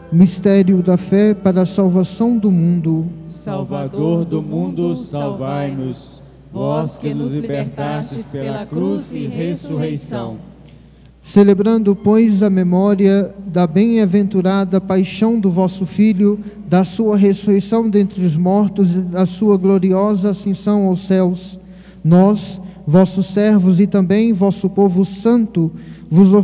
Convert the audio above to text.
Mistério da fé para a salvação do mundo. Salvador do mundo, salvai-nos. Vós que nos libertastes pela cruz e ressurreição. Celebrando, pois, a memória da bem-aventurada paixão do vosso Filho, da sua ressurreição dentre os mortos e da sua gloriosa ascensão aos céus, nós, vossos servos e também vosso povo santo, vos